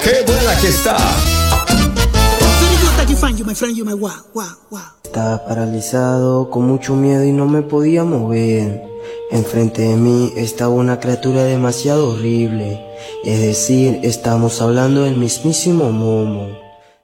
¡Qué buena que está! Estaba paralizado, con mucho miedo y no me podía mover. Enfrente de mí estaba una criatura demasiado horrible. Es decir, estamos hablando del mismísimo Momo.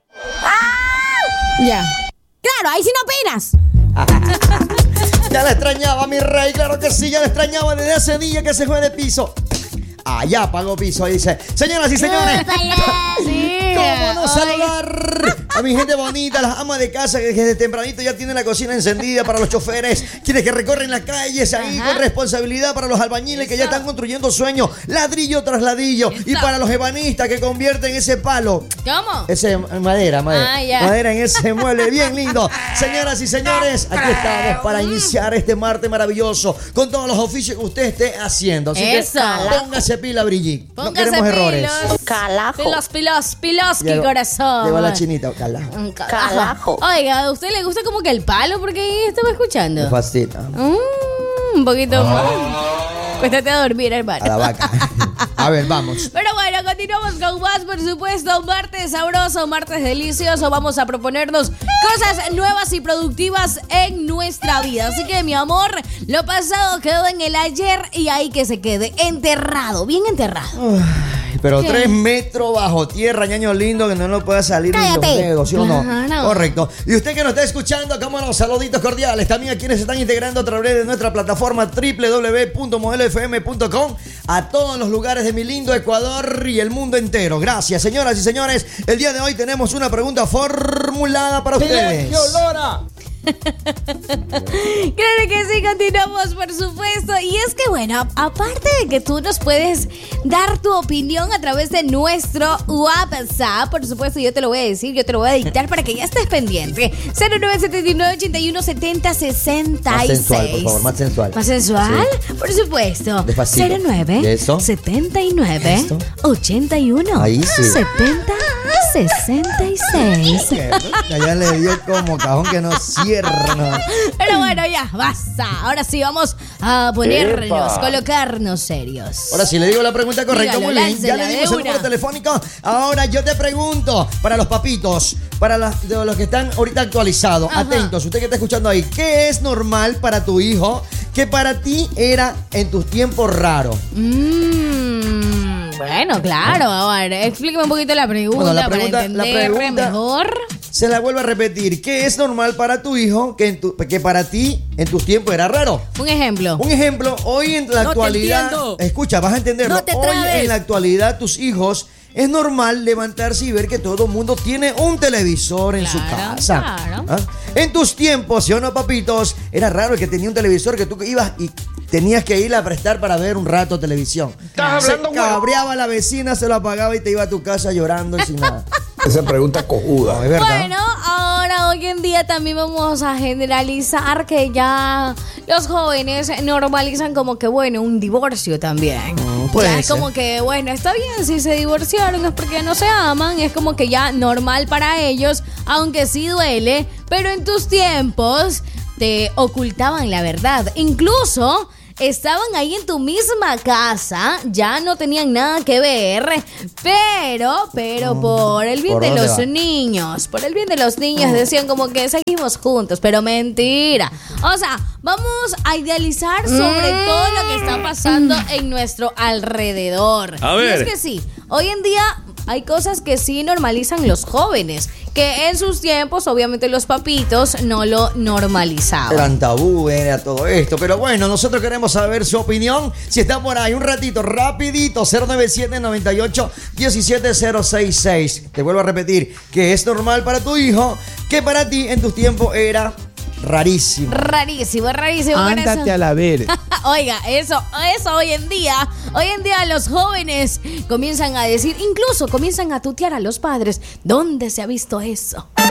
Ya. Claro, ahí sí no opinas. Ya la extrañaba, mi rey, claro que sí, ya la extrañaba desde ese día que se fue de piso. Ya pagó piso, dice. Señoras y señores, Sí. ¿cómo no saludar a mi gente bonita, las amas de casa que desde tempranito ya tienen la cocina encendida para los choferes, quienes que recorren las calles ahí con responsabilidad, para los albañiles que ya están construyendo sueños, ladrillo tras ladrillo, y para los ebanistas que convierten ese palo, ¿Cómo? ese madera en ese mueble bien lindo. Señoras y señores, aquí estamos para iniciar este martes maravilloso con todos los oficios que usted esté haciendo. Así que póngase pila, Brigitte. No queremos errores. Calajo. Pilos, qué corazón. Llegó la chinita, calajo. Calajo. Oiga, ¿a usted le gusta como que el palo? Porque ahí estaba escuchando. Me fascina. Un poquito más. Cuéstate a dormir, hermano. A la vaca. A ver, vamos. Pero bueno, continuamos con más, por supuesto. Martes sabroso, martes delicioso. Vamos a proponernos cosas nuevas y productivas en nuestra vida. Así que, mi amor, lo pasado quedó en el ayer y ahí que se quede enterrado, bien enterrado. Pero ¿Qué? 3 metros bajo tierra, ñaño lindo, que no pueda salir ni los Cállate. dedos, ¿sí o no? Claro. Correcto. Y usted que nos está escuchando, cómo no, saluditos cordiales. También a quienes se están integrando a través de nuestra plataforma www.modelofm.com, a todos los lugares de mi lindo Ecuador y el mundo entero. Gracias, señoras y señores. El día de hoy tenemos una pregunta formulada para ustedes. Claro que sí, continuamos, por supuesto. Y es que, bueno, aparte de que tú nos puedes dar tu opinión a través de nuestro WhatsApp, por supuesto, yo te lo voy a decir, yo te lo voy a dictar para que ya estés pendiente. 0979-8170-66. Más sensual, por favor, más sensual. ¿Más sensual? Sí. Por supuesto. Despacito. 09 ¿Y eso? 79 ¿Esto? 81 Ahí sí. 70 66. Ya le dio como cajón que no cierra. Pero bueno, ya, basta. Ahora sí, vamos a ponernos, colocarnos serios. Ahora sí, le digo la pregunta correcta. Dígalo, Muy bien, ya láncela le dimos de el número una. telefónico. Ahora yo te pregunto, para los papitos, para de los que están ahorita actualizados, Ajá. atentos, usted que está escuchando ahí, ¿qué es normal para tu hijo que para ti era en tus tiempos raro? Bueno, claro. A ver, explíqueme un poquito la pregunta, Bueno, para entenderme mejor. Se la vuelvo a repetir. ¿Qué es normal para tu hijo que para ti en tus tiempos era raro? Un ejemplo. Un ejemplo, hoy en la No te actualidad, entiendo. escucha, vas a entenderlo. No te Hoy trabes. en la actualidad tus hijos es normal levantarse y ver que todo el mundo tiene un televisor en su Claro, casa. claro. ¿Ah? En tus tiempos, ¿sí o no, papitos? Era raro el que tenía un televisor que tú ibas y tenías que ir a prestar para ver un rato televisión. Se cabreaba la vecina, se lo apagaba y te iba a tu casa llorando y sin nada. Esa pregunta cojuda. No, es verdad. Bueno, ahora hoy en día también vamos a generalizar que ya los jóvenes normalizan como que, bueno, un divorcio también. puede Ya es ser. como que, bueno, está bien, si se divorciaron es porque no se aman, es como que ya normal para ellos, aunque sí duele, pero en tus tiempos te ocultaban la verdad. Incluso estaban ahí en tu misma casa, ya no tenían nada que ver, pero por el bien ¿Por de dónde los va? niños, por el bien de los niños decían como que seguimos juntos, pero mentira. O sea, vamos a idealizar sobre todo lo que está pasando en nuestro alrededor. A ver. Y es que sí, hoy en día hay cosas que sí normalizan los jóvenes, que en sus tiempos, obviamente, los papitos no lo normalizaban. Eran tabú, era todo esto. Pero bueno, nosotros queremos saber su opinión. Si está por ahí, un ratito, rapidito, 097-98-17066. Te vuelvo a repetir, que es normal para tu hijo, que para ti en tus tiempos era rarísimo. Rarísimo. Ándate a la ver. Oiga, eso hoy en día los jóvenes comienzan a decir, incluso comienzan a tutear a los padres. ¿Dónde se ha visto eso?